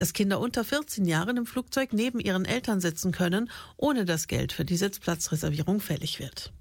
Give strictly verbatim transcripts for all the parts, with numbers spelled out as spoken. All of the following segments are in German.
dass Kinder unter vierzehn Jahren im Flugzeug neben ihren Eltern sitzen können, ohne dass Geld für die Sitzplatzreservierung fällig wird.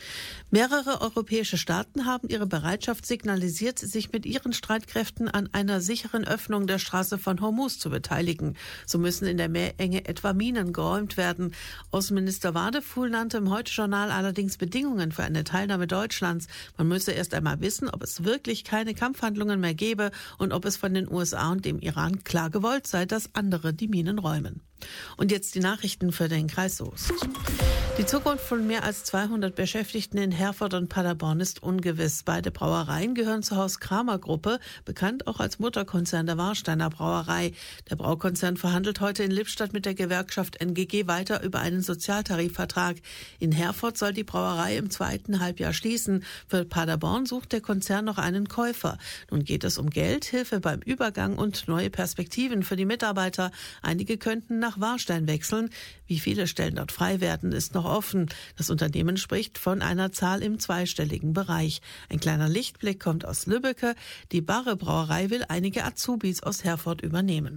Mehrere europäische Staaten haben ihre Bereitschaft signalisiert, sich mit ihren Streitkräften an einer sicheren Öffnung der Straße von Hormuz zu beteiligen. So müssen in der Meerenge etwa Minen geräumt werden. Außenminister Wadefuhl nannte im Heute-Journal allerdings Bedingungen für eine Teilnahme Deutschlands. Man müsse erst einmal wissen, ob es wirklich keine Kampfhandlungen mehr gebe und ob es von den U S A und dem Iran klar gewollt sei, dass andere die Minen räumen. Und jetzt die Nachrichten für den Kreis Soest. Die Zukunft von mehr als zweihundert Beschäftigten in Herford und Paderborn ist ungewiss. Beide Brauereien gehören zur Haus-Kramer-Gruppe, bekannt auch als Mutterkonzern der Warsteiner Brauerei. Der Braukonzern verhandelt heute in Lippstadt mit der Gewerkschaft N G G weiter über einen Sozialtarifvertrag. In Herford soll die Brauerei im zweiten Halbjahr schließen. Für Paderborn sucht der Konzern noch einen Käufer. Nun geht es um Geld, Hilfe beim Übergang und neue Perspektiven für die Mitarbeiter. Einige könnten nach Warstein wechseln. Wie viele Stellen dort frei werden, ist noch offen. Das Unternehmen spricht von einer Zahl im zweistelligen Bereich. Ein kleiner Lichtblick kommt aus Lübbecke. Die Barre Brauerei will einige Azubis aus Herford übernehmen.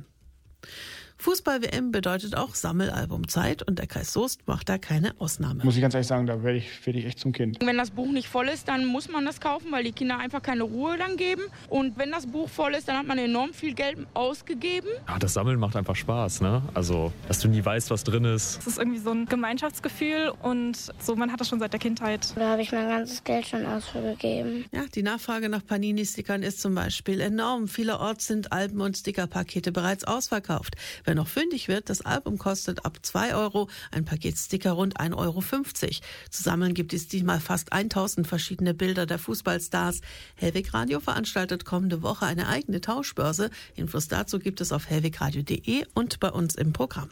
Fußball-W M bedeutet auch Sammelalbumzeit und der Kreis Soest macht da keine Ausnahme. Muss ich ganz ehrlich sagen, da werde ich, werde ich echt zum Kind. Wenn das Buch nicht voll ist, dann muss man das kaufen, weil die Kinder einfach keine Ruhe dann geben. Und wenn das Buch voll ist, dann hat man enorm viel Geld ausgegeben. Ja, das Sammeln macht einfach Spaß, ne? Also, dass du nie weißt, was drin ist. Es ist irgendwie so ein Gemeinschaftsgefühl und so, man hat das schon seit der Kindheit. Da habe ich mein ganzes Geld schon ausgegeben. Ja, die Nachfrage nach Panini-Stickern ist zum Beispiel enorm. Vielerorts sind Alben- und Stickerpakete bereits ausverkauft. Wer noch fündig wird, das Album kostet ab zwei Euro, ein Paket Sticker rund ein Euro fünfzig. Zusammen gibt es diesmal fast tausend verschiedene Bilder der Fußballstars. Hellwig Radio veranstaltet kommende Woche eine eigene Tauschbörse. Infos dazu gibt es auf hellwigradio punkt de und bei uns im Programm.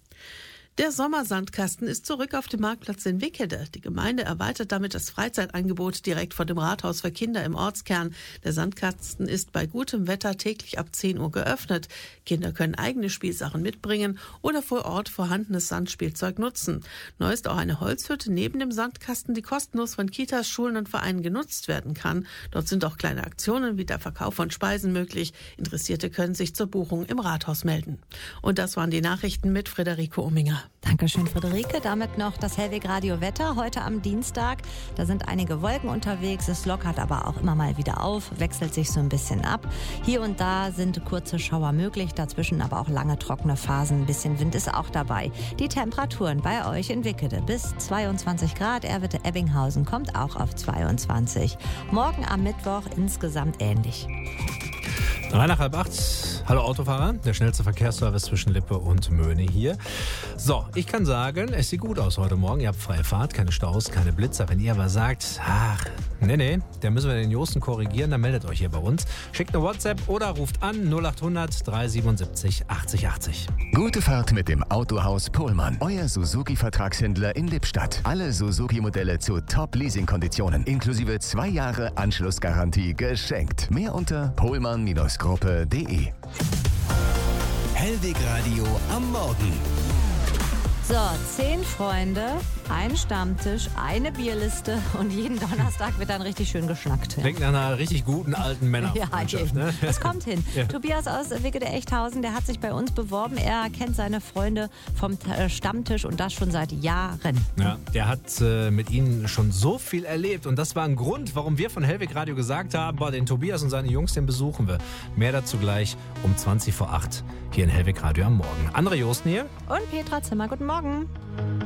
Der Sommersandkasten ist zurück auf dem Marktplatz in Wickede. Die Gemeinde erweitert damit das Freizeitangebot direkt vor dem Rathaus für Kinder im Ortskern. Der Sandkasten ist bei gutem Wetter täglich ab zehn Uhr geöffnet. Kinder können eigene Spielsachen mitbringen oder vor Ort vorhandenes Sandspielzeug nutzen. Neu ist auch eine Holzhütte neben dem Sandkasten, die kostenlos von Kitas, Schulen und Vereinen genutzt werden kann. Dort sind auch kleine Aktionen wie der Verkauf von Speisen möglich. Interessierte können sich zur Buchung im Rathaus melden. Und das waren die Nachrichten mit Friederike Ominger. Dankeschön, Friederike. Damit noch das Hellwig Radio Wetter heute am Dienstag. Da sind einige Wolken unterwegs. Es lockert aber auch immer mal wieder auf, wechselt sich so ein bisschen ab. Hier und da sind kurze Schauer möglich, dazwischen aber auch lange trockene Phasen. Ein bisschen Wind ist auch dabei. Die Temperaturen bei euch in Wickede bis zweiundzwanzig Grad. Erwitte-Ebbinghausen kommt auch auf zweiundzwanzig. Morgen am Mittwoch insgesamt ähnlich. Drei nach halb acht. Hallo Autofahrer, der schnellste Verkehrsservice zwischen Lippe und Möhne hier. So, ich kann sagen, es sieht gut aus heute Morgen. Ihr habt freie Fahrt, keine Staus, keine Blitzer. Wenn ihr aber sagt, ach, nee, nee, dann müssen wir den Josten korrigieren, dann meldet euch hier bei uns. Schickt eine WhatsApp oder ruft an null acht hundert dreihundertsiebenundsiebzig achtzig achtzig. Gute Fahrt mit dem Autohaus Pohlmann. Euer Suzuki-Vertragshändler in Lippstadt. Alle Suzuki-Modelle zu Top-Leasing-Konditionen. Inklusive zwei Jahre Anschlussgarantie geschenkt. Mehr unter pohlmann Gruppe punkt de. Hellwig Radio am Morgen. So, zehn Freunde, ein Stammtisch, eine Bierliste und jeden Donnerstag wird dann richtig schön geschnackt. Klingt nach einer richtig guten alten Männerfreundschaft. Ja, ne? Das kommt hin. Ja. Tobias aus Wickede-Echthausen, der hat sich bei uns beworben. Er kennt seine Freunde vom Stammtisch und das schon seit Jahren. Ja, der hat äh, mit ihnen schon so viel erlebt und das war ein Grund, warum wir von Hellwig Radio gesagt haben, boah, den Tobias und seine Jungs, den besuchen wir. Mehr dazu gleich um zwanzig vor acht hier in Hellwig Radio am Morgen. André Josten hier. Und Petra Zimmer, guten Morgen.